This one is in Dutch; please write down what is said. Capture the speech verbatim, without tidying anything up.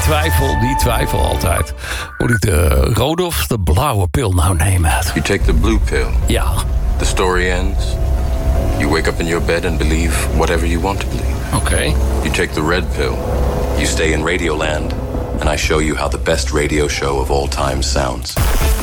twijfel, die twijfel altijd. Moet ik de rode of de blauwe pil nou nemen? You take the blue pill. Ja. The story ends. You wake up in your bed and believe whatever you want to believe. Oké. Okay. You take the red pill. You stay in Radioland. And I show you how the best radio show of all time sounds.